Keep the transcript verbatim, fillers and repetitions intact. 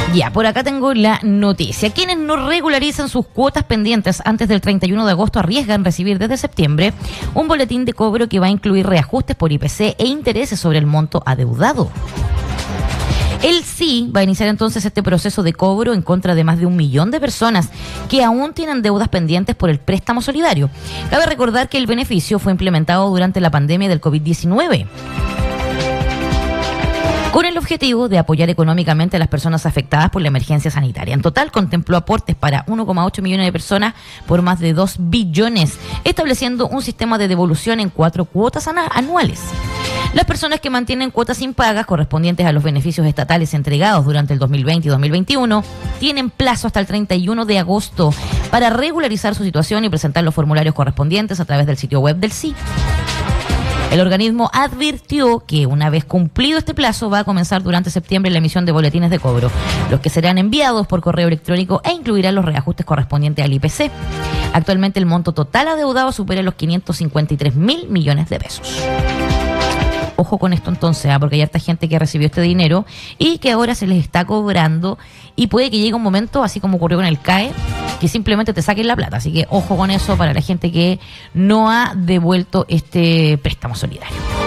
Ya, por acá tengo la noticia. Quienes no regularizan sus cuotas pendientes antes del treinta y uno de agosto arriesgan recibir desde septiembre un boletín de cobro que va a incluir reajustes por I P C e intereses sobre el monto adeudado. El S I va a iniciar entonces este proceso de cobro en contra de más de un millón de personas que aún tienen deudas pendientes por el préstamo solidario. Cabe recordar que el beneficio fue implementado durante la pandemia del covid diecinueve. Con el objetivo de apoyar económicamente a las personas afectadas por la emergencia sanitaria. En total, contempló aportes para uno coma ocho millones de personas por más de dos billones, estableciendo un sistema de devolución en cuatro cuotas anuales. Las personas que mantienen cuotas impagas correspondientes a los beneficios estatales entregados durante el dos mil veinte y dos mil veintiuno tienen plazo hasta el treinta y uno de agosto para regularizar su situación y presentar los formularios correspondientes a través del sitio web del S I. El organismo advirtió que una vez cumplido este plazo va a comenzar durante septiembre la emisión de boletines de cobro, los que serán enviados por correo electrónico e incluirán los reajustes correspondientes al I P C. Actualmente el monto total adeudado supera los quinientos cincuenta y tres mil millones de pesos. Ojo con esto entonces, ¿eh? Porque hay harta gente que recibió este dinero y que ahora se les está cobrando y puede que llegue un momento, así como ocurrió con el C A E, que simplemente te saquen la plata. Así que ojo con eso para la gente que no ha devuelto este préstamo solidario.